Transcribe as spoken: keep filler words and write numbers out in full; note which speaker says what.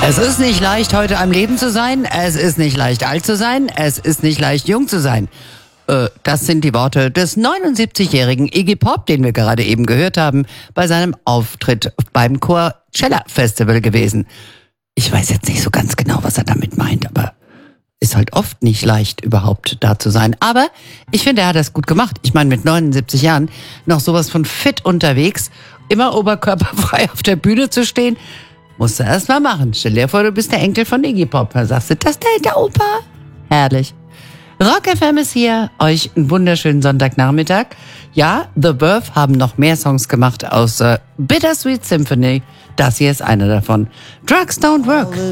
Speaker 1: Es ist nicht leicht, heute am Leben zu sein. Es ist nicht leicht, alt zu sein. Es ist nicht leicht, jung zu sein. Äh, das sind die Worte des neunundsiebzigjährigen Iggy Pop, den wir gerade eben gehört haben, bei seinem Auftritt beim Coachella Festival gewesen. Ich weiß jetzt nicht so ganz genau, was er damit meint, aber ist halt oft nicht leicht, überhaupt da zu sein. Aber ich finde, er hat das gut gemacht. Ich meine, mit neunundsiebzig Jahren noch sowas von fit unterwegs, immer oberkörperfrei auf der Bühne zu stehen, musst du erst mal machen. Stell dir vor, du bist der Enkel von Iggy Pop. Dann sagst du, das ist der, der Opa. Herrlich. Rock F M ist hier. Euch einen wunderschönen Sonntagnachmittag. Ja, The Birth haben noch mehr Songs gemacht aus äh, Bittersweet Symphony. Das hier ist einer davon. Drugs Don't Work.